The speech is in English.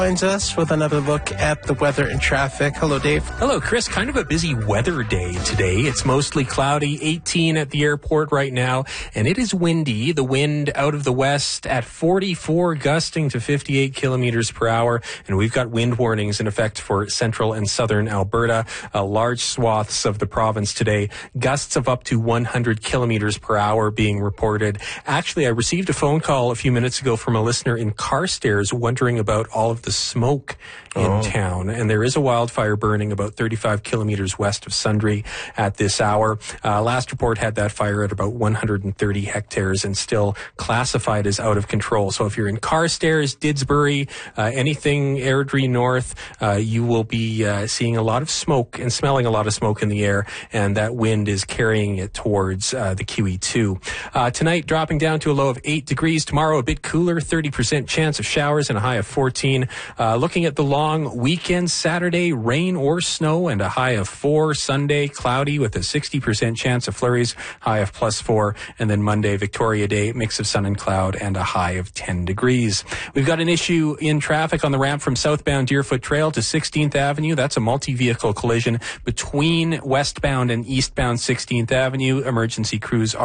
Joins us with another look at the weather and traffic. Hello, Dave. Hello, Chris. Kind of a busy weather day today. It's mostly cloudy, 18 at the airport right now, and it is windy. The wind out of the west at 44, gusting to 58 kilometers per hour, and we've got wind warnings in effect for central and southern Alberta, large swaths of the province today. Gusts of up to 100 kilometers per hour being reported. Actually, I received a phone call a few minutes ago from a listener in Carstairs wondering about all of the smoke in town, and there is a wildfire burning about 35 kilometers west of Sundre at this hour. Last report had that fire at about 130 hectares and still classified as out of control. So if you're in Carstairs, Didsbury, anything Airdrie North, you will be seeing a lot of smoke and smelling a lot of smoke in the air, and that wind is carrying it towards the QE2. Tonight dropping down to a low of 8 degrees. Tomorrow a bit cooler, 30% chance of showers and a high of 14. Looking at the long weekend, Saturday, rain or snow and a high of 4. Sunday, cloudy with a 60% chance of flurries, high of +4. And then Monday, Victoria Day, mix of sun and cloud and a high of 10 degrees. We've got an issue in traffic on the ramp from southbound Deerfoot Trail to 16th Avenue. That's a multi-vehicle collision between westbound and eastbound 16th Avenue. Emergency crews